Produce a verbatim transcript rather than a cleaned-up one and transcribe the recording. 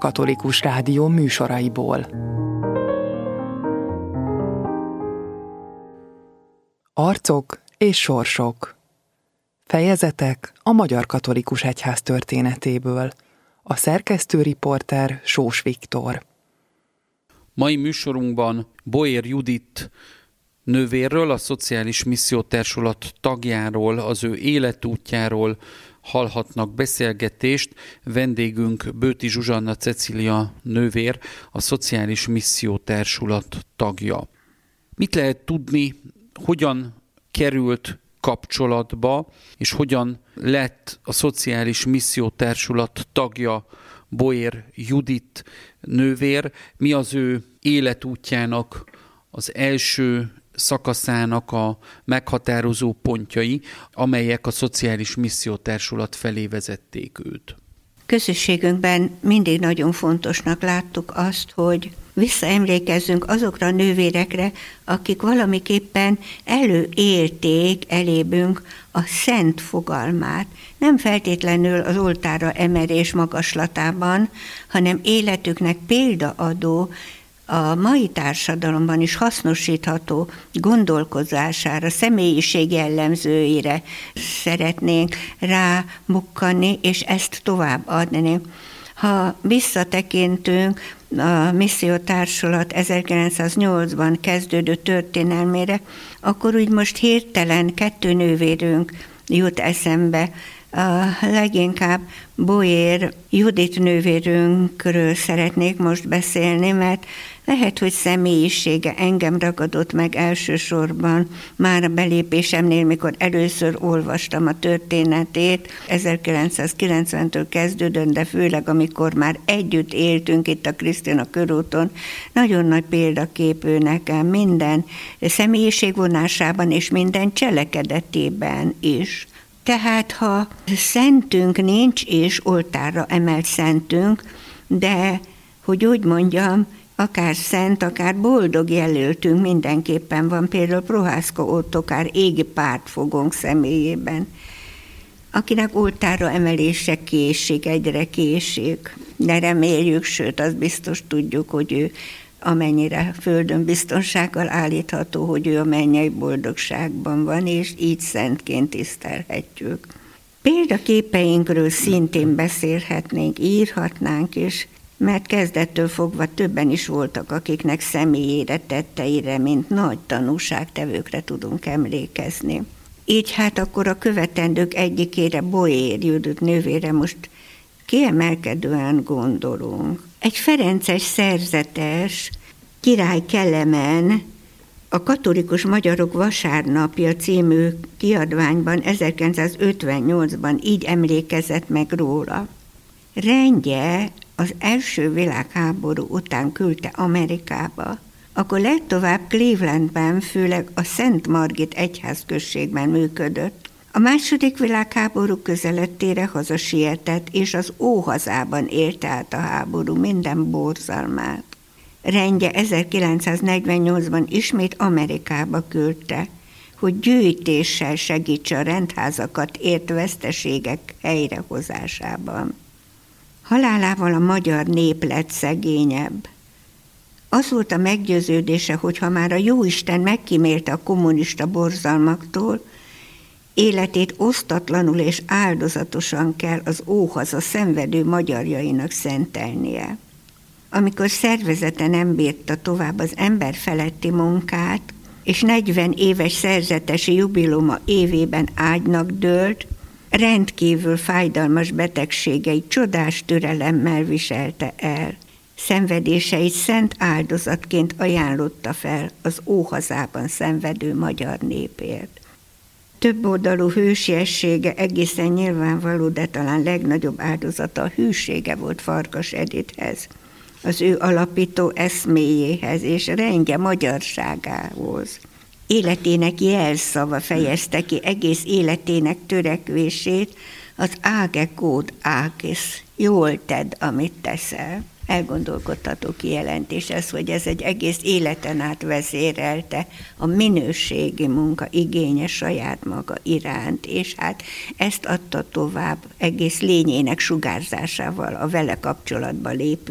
Katolikus Rádió műsoraiból. Arcok és sorsok. Fejezetek a Magyar Katolikus Egyház történetéből. A szerkesztő riporter Sós Viktor. Mai műsorunkban Boér Judit nővérről, a Szociális Missziótársulat tagjáról, az ő életútjáról hallhatnak beszélgetést. Vendégünk Bőti Zsuzsanna Cecília nővér, a Szociális Missziótársulat tagja. Mit lehet tudni, hogyan került kapcsolatba, és hogyan lett a Szociális Missziótársulat tagja Boér Judit nővér? Mi az ő életútjának az első szakaszának a meghatározó pontjai, amelyek a Szociális Missziótársulat felé vezették őt? Közösségünkben mindig nagyon fontosnak láttuk azt, hogy visszaemlékezzünk azokra a nővérekre, akik valamiképpen előélték elébünk a szent fogalmát. Nem feltétlenül az oltárra emelés magaslatában, hanem életüknek példaadó, a mai társadalomban is hasznosítható gondolkozására, személyiség jellemzőire szeretnénk rámukkani, és ezt továbbadni. Ha visszatekintünk a Missziótársulat ezerkilencszáznyolcban kezdődő történelmére, akkor úgy most hirtelen kettő nővérünk jut eszembe. A leginkább Boér Judit nővérünkről szeretnék most beszélni, mert lehet, hogy személyisége engem ragadott meg elsősorban már a belépésemnél, mikor először olvastam a történetét, ezerkilencszázkilencventől kezdődött, de főleg amikor már együtt éltünk itt a Krisztina körúton, nagyon nagy példaképű nekem minden személyiségvonásában és minden cselekedetében is. Tehát, ha szentünk nincs, és oltárra emelt szentünk, de, hogy úgy mondjam, akár szent, akár boldog jelöltünk mindenképpen van, például Prohászka Ottokár égi pártfogónk személyében, akinek oltárra emelése késik, egyre késik, de reméljük, sőt, azt biztos tudjuk, hogy ő amennyire földön biztonsággal állítható, hogy ő a mennyei boldogságban van, és így szentként tisztelhetjük. Példaképeinkről szintén beszélhetnénk, írhatnánk is, mert kezdettől fogva többen is voltak, akiknek személyére, tetteire, mint nagy tanúságtevőkre tudunk emlékezni. Így hát akkor a követendők egyikére, Boér Judit nővére most kiemelkedően gondolunk. Egy ferences szerzetes, Király Kelemen a Katolikus Magyarok Vasárnapja című kiadványban ezerkilencszázötvennyolcban így emlékezett meg róla. Rendje az első világháború után küldte Amerikába, akkor legtovább Clevelandben, főleg a Szent Margit egyházközségben működött. A második világháború közelettére hazasietett, és az óhazában élte át a háború minden borzalmát. Rendje ezerkilencszáznegyvennyolcban ismét Amerikába küldte, hogy gyűjtéssel segítse a rendházakat ért veszteségek helyrehozásában. Halálával a magyar nép lett szegényebb. Az volt a meggyőződése, hogy ha már a Jóisten megkímélte a kommunista borzalmaktól, életét osztatlanul és áldozatosan kell az óhaza szenvedő magyarjainak szentelnie. Amikor szervezete nem bírta tovább az ember feletti munkát, és negyven éves szerzetesi jubileuma évében ágynak dőlt, rendkívül fájdalmas betegségeit csodás türelemmel viselte el. Szenvedéseit szent áldozatként ajánlotta fel az óhazában szenvedő magyar népért. Több oldalú hősiessége egészen nyilvánvaló, de talán legnagyobb áldozata a hűsége volt Farkas Edithez, az ő alapító eszméjéhez és rendje magyarságához. Életének jelszava fejezte ki egész életének törekvését, az áge kód ágis, jól tedd, amit teszel. Elgondolkodható kijelentés ez, hogy ez egy egész életen át vezérelte a minőségi munka igénye saját maga iránt, és hát ezt adta tovább egész lényének sugárzásával a vele kapcsolatba lépő